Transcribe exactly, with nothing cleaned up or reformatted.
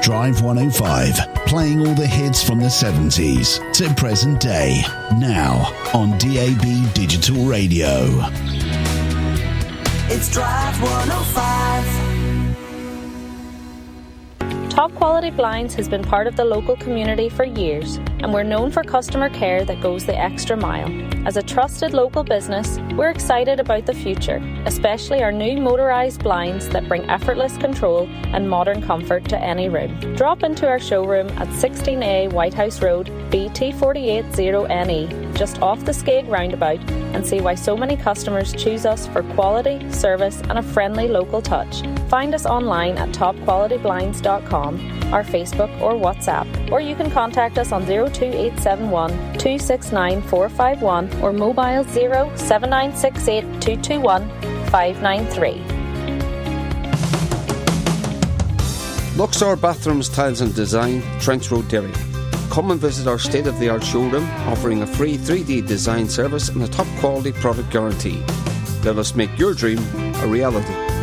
Drive one oh five, playing all the hits from the seventies to present day, now on D A B Digital Radio. It's Drive one oh five. Top Quality Blinds has been part of the local community for years, and we're known for customer care that goes the extra mile. As a trusted local business, we're excited about the future, especially our new motorised blinds that bring effortless control and modern comfort to any room. Drop into our showroom at sixteen A White House Road, B T four eight zero N E, just off the Skeg roundabout, and see why so many customers choose us for quality, service and a friendly local touch. Find us online at top quality blinds dot com, our Facebook or WhatsApp, or you can contact us on zero two eight seven one, two six nine four five one or mobile zero seven nine six eight two two one five nine three. Luxor Bathrooms, Tiles and Design, Trench Road, Derry. Come and visit our state-of-the-art showroom, offering a free three D design service and a top quality product guarantee. Let us make your dream a reality.